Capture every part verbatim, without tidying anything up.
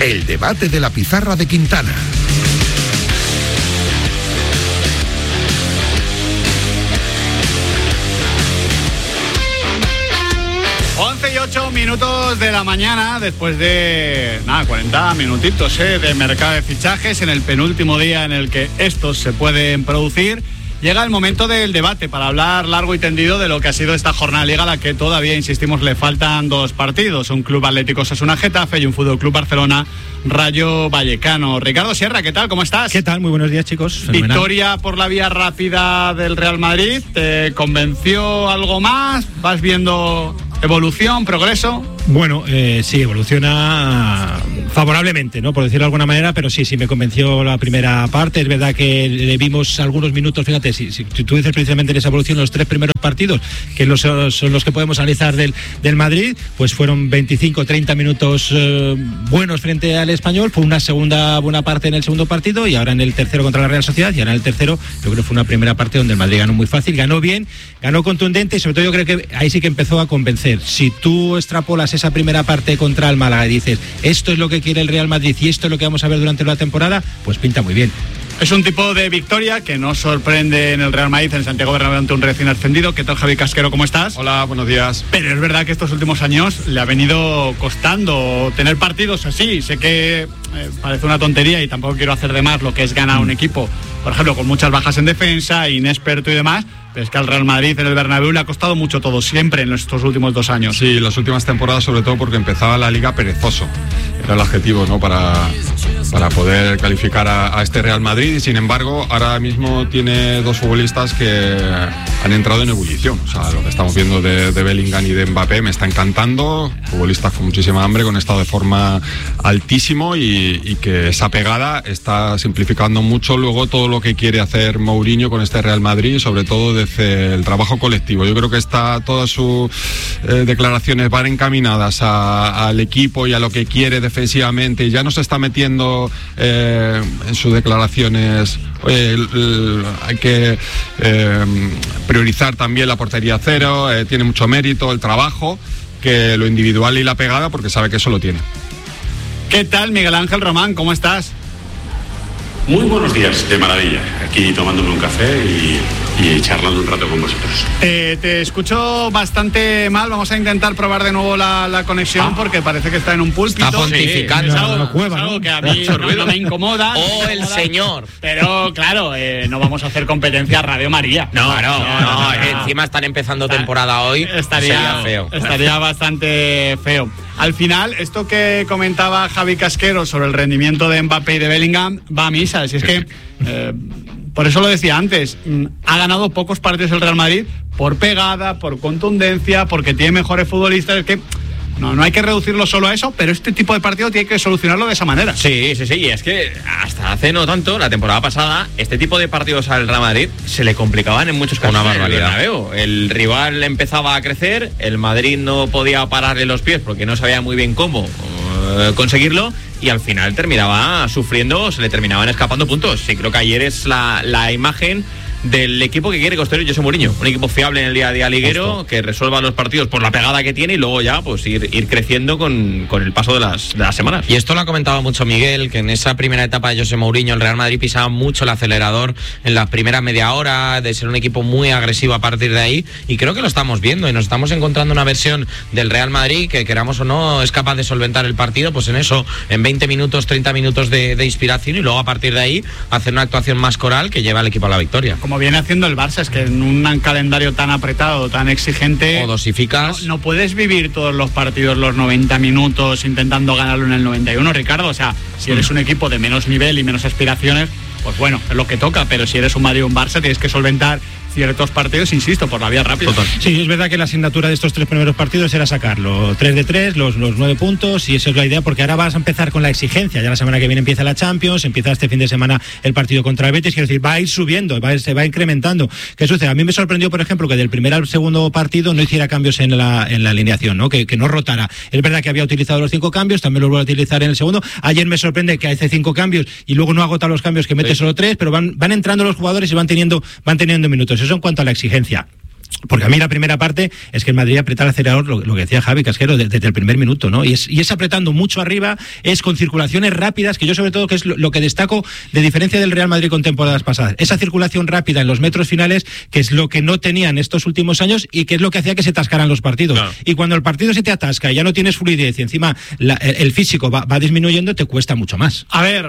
El debate de la pizarra de Quintana. once y ocho minutos de la mañana, después de nada, cuarenta minutitos ¿eh? de mercado de fichajes, en el penúltimo día en el que estos se pueden producir. Llega el momento del debate para hablar largo y tendido de lo que ha sido esta jornada de Liga, a la que todavía, insistimos, le faltan dos partidos. Un Club Atlético Osasuna Getafe y un Fútbol Club Barcelona Rayo Vallecano. Ricardo Sierra, ¿qué tal? ¿Cómo estás? ¿Qué tal? Muy buenos días, chicos. Fenomenal. Victoria por la vía rápida del Real Madrid. ¿Te convenció algo más? ¿Vas viendo evolución, progreso? Bueno, eh, sí, evoluciona favorablemente, ¿no? Por decirlo de alguna manera, pero sí, sí me convenció la primera parte. Es verdad que le vimos algunos minutos, fíjate, si, si tú dices precisamente en esa evolución los tres primeros partidos, que los, son los que podemos analizar del, del Madrid, pues fueron veinticinco treinta minutos eh, buenos frente al Español, fue una segunda buena parte en el segundo partido y ahora en el tercero contra la Real Sociedad, y ahora en el tercero yo creo que fue una primera parte donde el Madrid ganó muy fácil, ganó bien, ganó contundente y sobre todo yo creo que ahí sí que empezó a convencer. Si tú extrapolas esa primera parte contra el Málaga y dices, esto es lo que quiere el Real Madrid y esto es lo que vamos a ver durante la temporada, pues pinta muy bien. Es un tipo de victoria que no sorprende en el Real Madrid, en Santiago Bernabéu, ante un recién ascendido. ¿Qué tal, Javi Casquero? ¿Cómo estás? Hola, buenos días. Pero es verdad que estos últimos años le ha venido costando tener partidos así. Sé que eh, parece una tontería y tampoco quiero hacer de más lo que es ganar un equipo, por ejemplo, con muchas bajas en defensa, inexperto y demás. Pero es que al Real Madrid en el Bernabéu le ha costado mucho todo, siempre en estos últimos dos años. Sí, las últimas temporadas, sobre todo porque empezaba la Liga perezoso. Era el adjetivo, ¿no? Para, para poder calificar a, a este Real Madrid. Y sin embargo, ahora mismo tiene dos futbolistas que han entrado en ebullición. O sea, lo que estamos viendo de, de Bellingham y de Mbappé me está encantando. Futbolistas con muchísima hambre, con estado de forma altísimo y, y que esa pegada está simplificando mucho luego todo lo que quiere hacer Mourinho con este Real Madrid, sobre todo desde el trabajo colectivo. Yo creo que está, todas sus eh, declaraciones van encaminadas a, al equipo y a lo que quiere defensivamente, y ya no se está metiendo eh, en sus declaraciones oye, el, el, hay que eh, priorizar también la portería cero, eh, tiene mucho mérito el trabajo, que lo individual y la pegada, porque sabe que eso lo tiene. ¿Qué tal, Miguel Ángel Román? ¿Cómo estás? Muy buenos días, de maravilla. Aquí tomándome un café y, y charlando un rato con vosotros. Eh, te escucho bastante mal. Vamos a intentar probar de nuevo la, la conexión ah. porque parece que está en un púlpito. Está pontificando. Sí, es algo, cueva, es algo ¿no? que a mí no, no me incomoda. Oh, el incomoda, señor. Pero claro, eh, no vamos a hacer competencia a Radio María. No, no, no. no, no, no. Encima están empezando Está, temporada hoy. Estaría feo. Estaría bastante feo. Al final, esto que comentaba Javi Casquero sobre el rendimiento de Mbappé y de Bellingham va a misa. Si es que, eh, por eso lo decía antes, ha ganado pocos partidos el Real Madrid por pegada, por contundencia, porque tiene mejores futbolistas. Es que no, no hay que reducirlo solo a eso, pero este tipo de partido tiene que solucionarlo de esa manera. Sí, sí, sí, y es que hasta hace no tanto, la temporada pasada, este tipo de partidos al Real Madrid se le complicaban en muchos casos. Una barbaridad. El, el rival empezaba a crecer, el Madrid no podía pararle los pies porque no sabía muy bien cómo uh, conseguirlo, y al final terminaba sufriendo, se le terminaban escapando puntos. Sí, creo que ayer es la, la imagen del equipo que quiere construir José Mourinho, un equipo fiable en el día a día liguero, Justo. que resuelva los partidos por la pegada que tiene y luego ya pues ir, ir creciendo con, con el paso de las, de las semanas. Y esto lo ha comentado mucho Miguel, que en esa primera etapa de José Mourinho el Real Madrid pisaba mucho el acelerador en la primera media hora, de ser un equipo muy agresivo a partir de ahí, y creo que lo estamos viendo y nos estamos encontrando una versión del Real Madrid que, queramos o no, es capaz de solventar el partido pues en eso, en veinte minutos, treinta minutos de, de inspiración, y luego a partir de ahí hacer una actuación más coral que lleva al equipo a la victoria. Como viene haciendo el Barça, es que en un calendario tan apretado, tan exigente, o dosificas, no, no puedes vivir todos los partidos los noventa minutos intentando ganarlo en el noventa y uno, Ricardo. O sea, si eres un equipo de menos nivel y menos aspiraciones, pues bueno, es lo que toca, pero si eres un Madrid o un Barça tienes que solventar ciertos partidos, insisto, por la vía rápida. Total. Sí, es verdad que la asignatura de estos tres primeros partidos era sacarlo tres de tres, los, los nueve puntos, y esa es la idea, porque ahora vas a empezar con la exigencia. Ya la semana que viene empieza la Champions, empieza este fin de semana el partido contra el Betis, quiero decir, va a ir subiendo, va a ir, se va incrementando. ¿Qué sucede? A mí me sorprendió, por ejemplo, que del primer al segundo partido no hiciera cambios en la, en la alineación, ¿no? Que, que no rotara. Es verdad que había utilizado los cinco cambios, también los vuelvo a utilizar en el segundo. Ayer me sorprende que hace cinco cambios y luego no agota los cambios, que mete sí. solo tres, pero van, van entrando los jugadores y van teniendo, van teniendo minutos. Eso en cuanto a la exigencia. Porque a mí la primera parte es que el Madrid aprieta el acelerador, lo, lo que decía Javi Casquero, desde, desde el primer minuto, ¿no? Y es, y es apretando mucho arriba, es con circulaciones rápidas, que yo sobre todo que es lo, lo que destaco de diferencia del Real Madrid con temporadas pasadas. Esa circulación rápida en los metros finales, que es lo que no tenían estos últimos años y que es lo que hacía que se atascaran los partidos. Claro. Y cuando el partido se te atasca y ya no tienes fluidez y encima la, el, el físico va, va disminuyendo, te cuesta mucho más. A ver,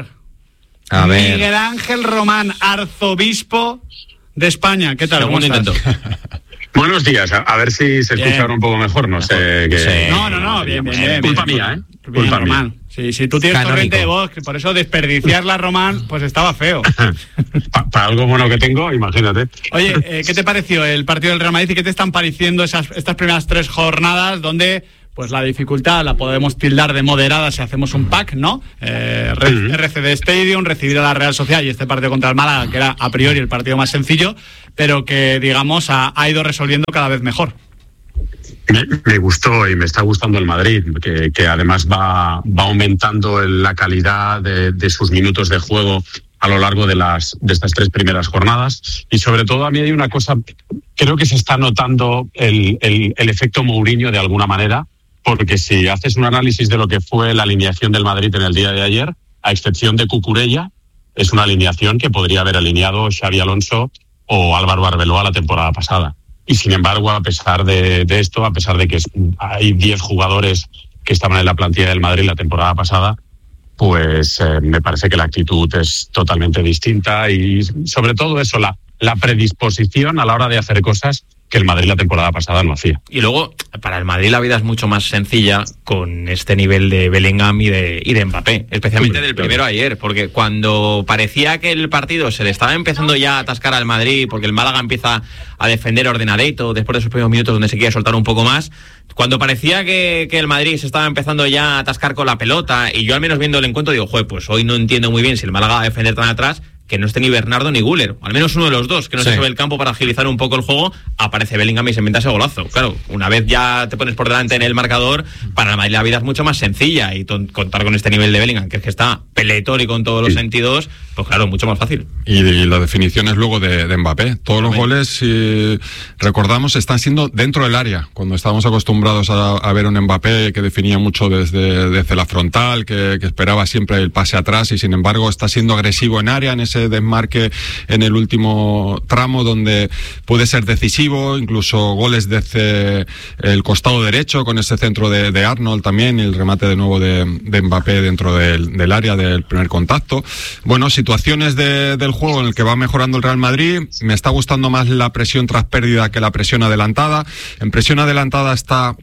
a ver. Miguel Ángel Román, arzobispo de España. ¿Qué tal? Segundo ¿Cómo estás? intento. Buenos días, a, a ver si se escucha ahora un poco mejor, no sé. Que, sí. No, no, no, bien, bien, bien. Culpa bien, mía, ¿eh? Bien, Culpa Román. mía. Sí, si tú tienes Canónico. corriente de voz, por eso desperdiciarla, Román, pues estaba feo. Para pa algo bueno que tengo, imagínate. Oye, eh, ¿qué te pareció el partido del Real Madrid y qué te están pareciendo esas, estas primeras tres jornadas donde pues la dificultad la podemos tildar de moderada si hacemos un pack, ¿no? Eh, Uh-huh. R C D Stadium, recibir a la Real Sociedad y este partido contra el Málaga, que era a priori el partido más sencillo, pero que, digamos, ha, ha ido resolviendo cada vez mejor. Me, me gustó y me está gustando el Madrid, que, que además va, va aumentando el, la calidad de, de sus minutos de juego a lo largo de, las, de estas tres primeras jornadas. Y sobre todo a mí hay una cosa, creo que se está notando el, el, el efecto Mourinho de alguna manera, porque si haces un análisis de lo que fue la alineación del Madrid en el día de ayer, a excepción de Cucurella, es una alineación que podría haber alineado Xabi Alonso o Álvaro Arbeloa la temporada pasada. Y sin embargo, a pesar de, de esto, a pesar de que es, hay diez jugadores que estaban en la plantilla del Madrid la temporada pasada, pues eh, me parece que la actitud es totalmente distinta y sobre todo eso, la, la predisposición a la hora de hacer cosas que el Madrid la temporada pasada no hacía. Y luego, para el Madrid la vida es mucho más sencilla con este nivel de Bellingham y de, y de Mbappé, especialmente del primero ayer, porque cuando parecía que el partido se le estaba empezando ya a atascar al Madrid, porque el Málaga empieza a defender ordenadito después de sus primeros minutos donde se quiere soltar un poco más, cuando parecía que, que el Madrid se estaba empezando ya a atascar con la pelota, y yo al menos viendo el encuentro digo, joder, pues hoy no entiendo muy bien si el Málaga va a defender tan atrás, que no esté ni Bernardo ni Güler, al menos uno de los dos, que no sí. esté sobre el campo para agilizar un poco el juego. Aparece Bellingham y se inventa ese golazo. Claro, una vez ya te pones por delante en el marcador, para el Madrid la vida es mucho más sencilla, y ton- contar con este nivel de Bellingham, que es que está peletórico en todos los sí. sentidos, pues claro, mucho más fácil. Y, y las definiciones luego de, de Mbappé. Todos los goles, si recordamos, están siendo dentro del área. Cuando estábamos acostumbrados a, a ver un Mbappé que definía mucho desde, desde la frontal, que, que esperaba siempre el pase atrás, y sin embargo está siendo agresivo en área, en ese desmarque en el último tramo donde puede ser decisivo, incluso goles desde el costado derecho con ese centro de, de Arnold también, y el remate de nuevo de, de Mbappé dentro del, del área del primer contacto. Bueno, situaciones de, del juego en el que va mejorando el Real Madrid. Me está gustando más la presión tras pérdida que la presión adelantada. En presión adelantada está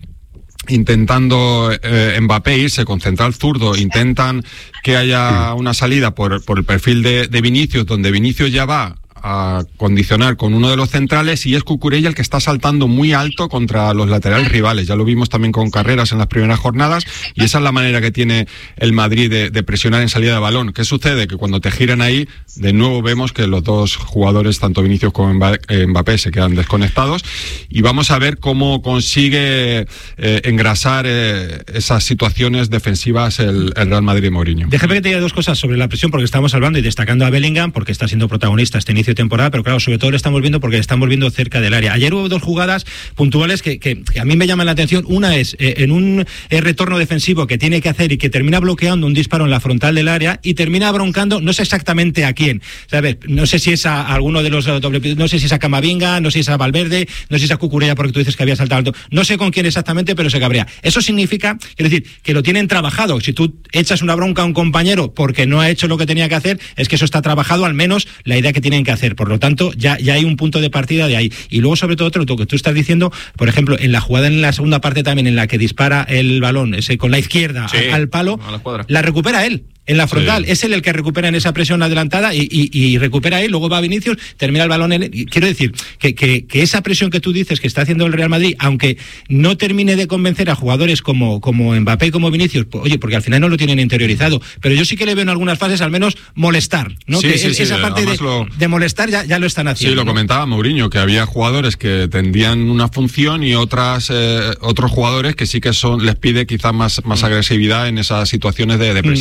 intentando eh, Mbappé irse con central zurdo, intentan que haya una salida por, por el perfil de, de Vinicius, donde Vinicius ya va a condicionar con uno de los centrales, y es Cucurella el que está saltando muy alto contra los laterales rivales. Ya lo vimos también con Carreras en las primeras jornadas, y esa es la manera que tiene el Madrid de, de presionar en salida de balón. ¿Qué sucede? Que cuando te giran ahí, de nuevo vemos que los dos jugadores, tanto Vinicius como Mbappé, se quedan desconectados, y vamos a ver cómo consigue eh, engrasar eh, esas situaciones defensivas el, el Real Madrid de Mourinho. Déjame que te diga dos cosas sobre la presión, porque estamos hablando y destacando a Bellingham, porque está siendo protagonista este inicio de temporada, pero claro, sobre todo le estamos viendo porque le estamos viendo cerca del área. Ayer hubo dos jugadas puntuales que, que, que a mí me llaman la atención. Una es eh, en un eh, retorno defensivo que tiene que hacer y que termina bloqueando un disparo en la frontal del área y termina broncando, no sé exactamente a quién, ¿sabes? No sé si es a alguno de los doble, no sé si es a Camavinga, no sé si es a Valverde, no sé si es a Cucurella, porque tú dices que había saltado alto, no sé con quién exactamente, pero se cabrea. Eso significa, quiero decir, que lo tienen trabajado. Si tú echas una bronca a un compañero porque no ha hecho lo que tenía que hacer, es que eso está trabajado, al menos la idea que tienen que hacer. Por lo tanto, ya, ya hay un punto de partida de ahí. Y luego, sobre todo, otro, lo que tú estás diciendo, por ejemplo, en la jugada en la segunda parte también, en la que dispara el balón ese con la izquierda sí, al, al palo, la, la recupera él. En la frontal, sí. Es él el que recupera en esa presión adelantada y, y, y recupera él, luego va Vinicius, termina el balón en él. Quiero decir que, que, que esa presión que tú dices que está haciendo el Real Madrid, aunque no termine de convencer a jugadores como, como Mbappé y como Vinicius, pues, oye, porque al final no lo tienen interiorizado, pero yo sí que le veo en algunas fases al menos molestar, ¿no? Sí, que sí, esa sí, parte de, lo... de molestar ya, ya lo están haciendo. Sí, lo ¿no? comentaba Mourinho, que había jugadores que tendrían una función y otras eh, otros jugadores que sí que son les pide quizás más, más agresividad en esas situaciones de, de presión. Mm. Quizás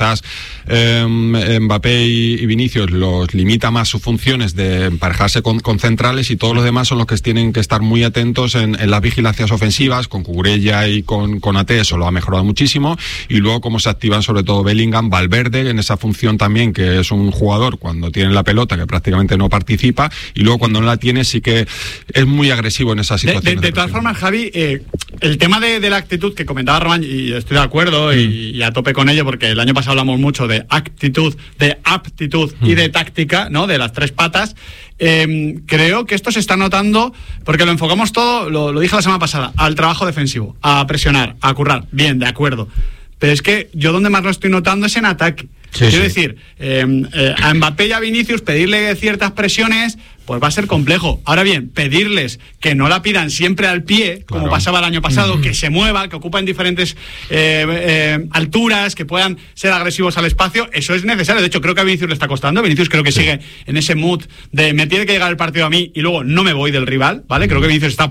quizás eh, Mbappé y, y Vinicius los limita más sus funciones de emparejarse con, con centrales, y todos los demás son los que tienen que estar muy atentos en, en las vigilancias ofensivas. Con Cucurella y con, con A T eso lo ha mejorado muchísimo, y luego cómo se activan sobre todo Bellingham, Valverde en esa función también, que es un jugador cuando tiene la pelota que prácticamente no participa, y luego cuando no la tiene sí que es muy agresivo en esa situación. De, de, de todas formas, Javi, eh, el tema de, de la actitud que comentaba Román, y estoy de acuerdo mm. y, y a tope con ello, porque el año pasado hablamos mucho de actitud, de aptitud mm. y de táctica, ¿no? De las tres patas. Eh, creo que esto se está notando porque lo enfocamos todo, lo, lo dije la semana pasada, al trabajo defensivo, a presionar, a currar. Bien, de acuerdo. Pero es que yo donde más lo estoy notando es en ataque. Sí, Quiero sí. decir, eh, eh, a Mbappé y a Vinicius pedirle ciertas presiones, pues va a ser complejo. Ahora bien, pedirles que no la pidan siempre al pie, claro. como pasaba el año pasado, mm-hmm. que se mueva, que ocupen diferentes eh, eh, alturas, que puedan ser agresivos al espacio, eso es necesario. De hecho, creo que a Vinicius le está costando. Vinicius creo que sí. sigue en ese mood de me tiene que llegar el partido a mí y luego no me voy del rival, ¿vale? Mm-hmm. Creo que Vinicius está